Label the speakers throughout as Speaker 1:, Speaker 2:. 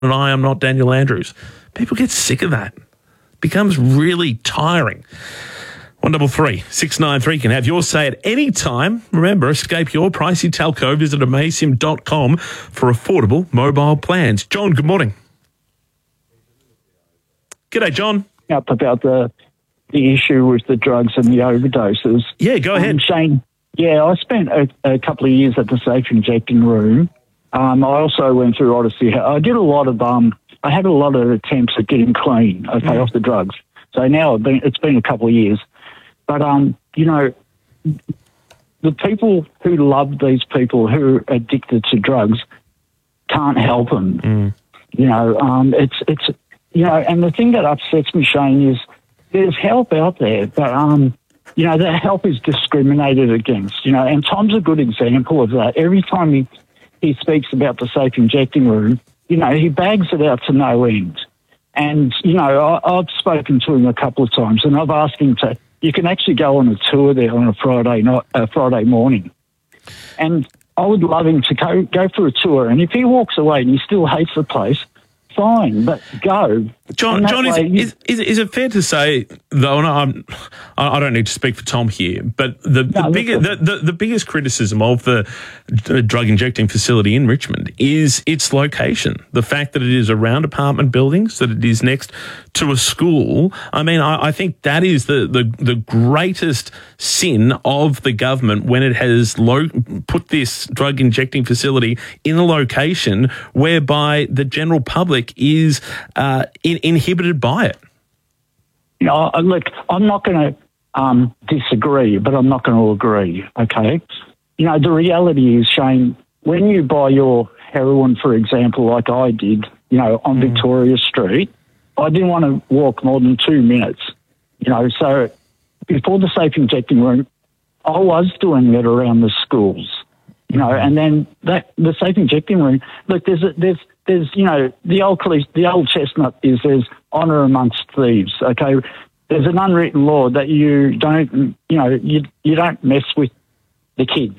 Speaker 1: and I'm not Daniel Andrews. People get sick of that. It becomes really tiring. 133 693 can have your say at any time. Remember, escape your pricey telco. Visit amazesim.com for affordable mobile plans. John, good morning. G'day, John.
Speaker 2: Up about the issue with the drugs and the overdoses.
Speaker 1: Yeah, go ahead.
Speaker 2: Shane, I spent a couple of years at the safe injecting room. I also went through Odyssey. I did a lot of I had a lot of attempts at getting clean, off the drugs. So now it's been a couple of years. But, the people who love these people who are addicted to drugs can't help them. And the thing that upsets me, Shane, is there's help out there, but, that help is discriminated against, and Tom's a good example of that. Every time he speaks about the safe injecting room, he bags it out to no end. And, I've spoken to him a couple of times and I've asked him you can actually go on a tour there on a Friday morning. And I would love him to go for a tour. And if he walks away and he still hates the place, fine, but go.
Speaker 1: John, is it fair to say, though, and I don't need to speak for Tom here, but the biggest criticism of the drug injecting facility in Richmond is its location. The fact that it is around apartment buildings, that it is next to a school. I mean, I think that is the greatest sin of the government when it has put this drug injecting facility in a location whereby the general public is inhibited by it.
Speaker 2: Look, I'm not going to disagree, but I'm not going to agree, okay? The reality is, Shane, when you buy your heroin, for example, like I did, on Victoria Street, I didn't want to walk more than 2 minutes, so before the safe injecting room, I was doing it around the schools, and then the safe injecting room, look, there's the old chestnut is there's honour amongst thieves. Okay, there's an unwritten law that you don't mess with the kids.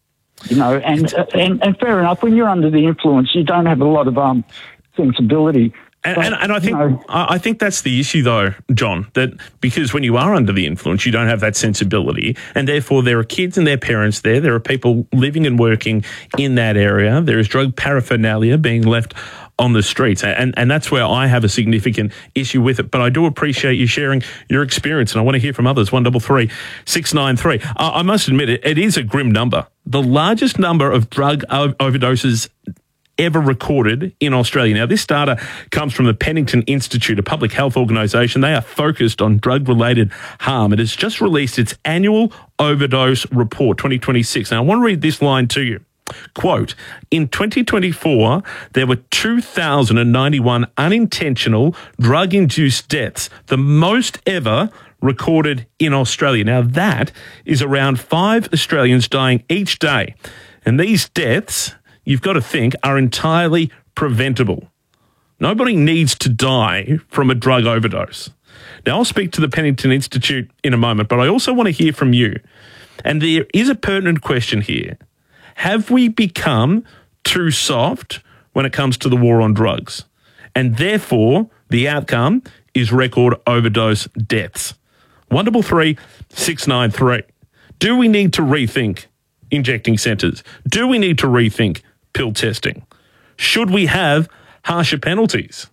Speaker 2: And fair enough. When you're under the influence, you don't have a lot of sensibility.
Speaker 1: And I think that's the issue, though, John, that because when you are under the influence, you don't have that sensibility, and therefore there are kids and their parents there. There are people living and working in that area. There is drug paraphernalia being left on the streets, and that's where I have a significant issue with it. But I do appreciate you sharing your experience, and I want to hear from others. 133 693. I must admit, it is a grim number. The largest number of drug overdoses ever recorded in Australia. Now, this data comes from the Pennington Institute, a public health organisation. They are focused on drug-related harm. It has just released its annual overdose report, 2026. Now, I want to read this line to you. Quote, in 2024, there were 2,091 unintentional drug-induced deaths, the most ever recorded in Australia. Now, that is around 5 Australians dying each day. And these deaths, you've got to think, are entirely preventable. Nobody needs to die from a drug overdose. Now, I'll speak to the Pennington Institute in a moment, but I also want to hear from you. And there is a pertinent question here. Have we become too soft when it comes to the war on drugs? And therefore, the outcome is record overdose deaths. 133 693. Do we need to rethink injecting centres? Do we need to rethink pill testing? Should we have harsher penalties?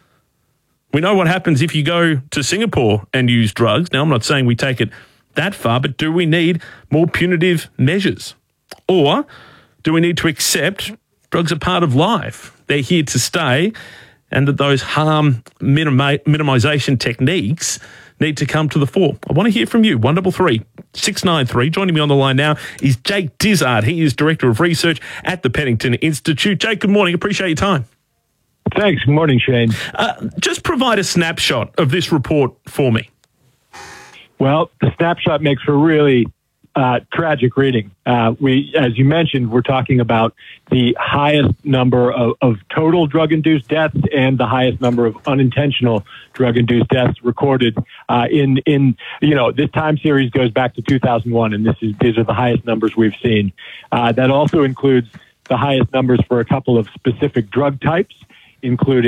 Speaker 1: We know what happens if you go to Singapore and use drugs. Now, I'm not saying we take it that far, but do we need more punitive measures? Or do we need to accept drugs are part of life? They're here to stay, and that those harm minimisation techniques need to come to the fore. I want to hear from you. 133 693. Joining me on the line now is Jake Dizzard. He is Director of Research at the Pennington Institute. Jake, good morning. Appreciate your time.
Speaker 3: Thanks. Good morning, Shane.
Speaker 1: Just provide a snapshot of this report for me.
Speaker 3: Well, the snapshot makes for really tragic reading. As you mentioned, we're talking about the highest number of total drug-induced deaths and the highest number of unintentional drug-induced deaths recorded this time series goes back to 2001, and these are the highest numbers we've seen. That also includes the highest numbers for a couple of specific drug types, including